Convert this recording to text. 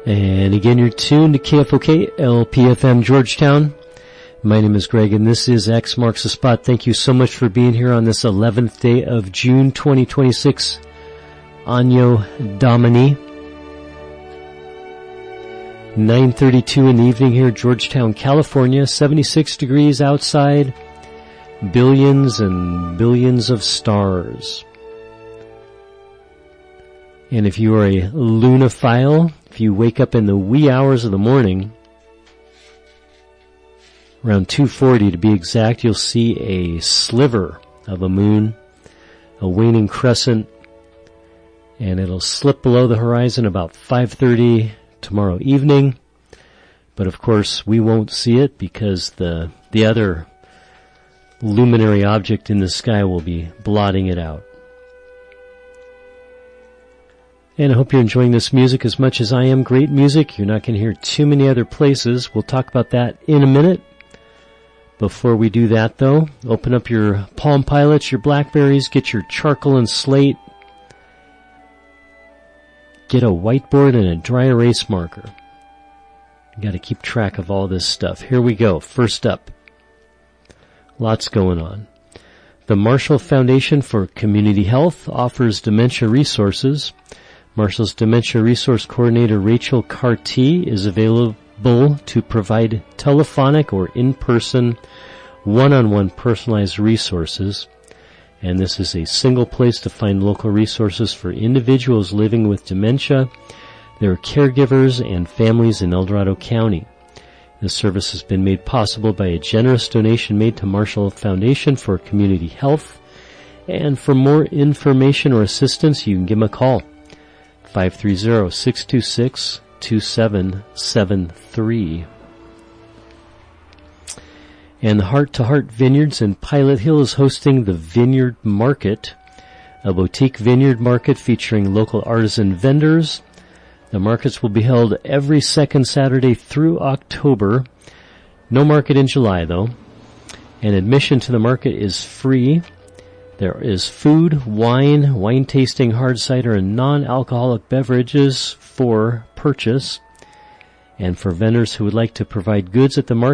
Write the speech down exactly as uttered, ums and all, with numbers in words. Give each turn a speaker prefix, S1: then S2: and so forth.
S1: And again, you're tuned to K F O K, L P F M, Georgetown. My name is Greg, and this is X Marks the Spot. Thank you so much for being here on this eleventh day of June twenty twenty-six. Anno Domini. nine thirty-two in the evening here, Georgetown, California. seventy-six degrees outside. Billions and billions of stars. And if you are a lunophile, if you wake up in the wee hours of the morning, around two forty to be exact, you'll see a sliver of a moon, a waning crescent, and it'll slip below the horizon about five thirty tomorrow evening. But of course, we won't see it because the the other luminary object in the sky will be blotting it out. And I hope you're enjoying this music as much as I am. Great music. You're not going to hear too many other places. We'll talk about that in a minute. Before we do that, though, open up your Palm Pilots, your Blackberries, get your charcoal and slate, get a whiteboard and a dry erase marker. You got to keep track of all this stuff. Here we go. First up, lots going on. The Marshall Foundation for Community Health offers dementia resources. Marshall's Dementia Resource Coordinator Rachel Carty is available to provide telephonic or in-person, one-on-one personalized resources. And this is a single place to find local resources for individuals living with dementia, their caregivers, and families in El Dorado County. This service has been made possible by a generous donation made to Marshall Foundation for Community Health. And for more information or assistance, you can give them a call. five three zero, six two six, two seven seven three. And the Heart to Heart Vineyards in Pilot Hill is hosting the Vineyard Market, a boutique vineyard market featuring local artisan vendors. The markets will be held every second Saturday through October. No market in July, though. And admission to the market is free. There is food, wine, wine tasting, hard cider, and non-alcoholic beverages for purchase. And for vendors who would like to provide goods at the market,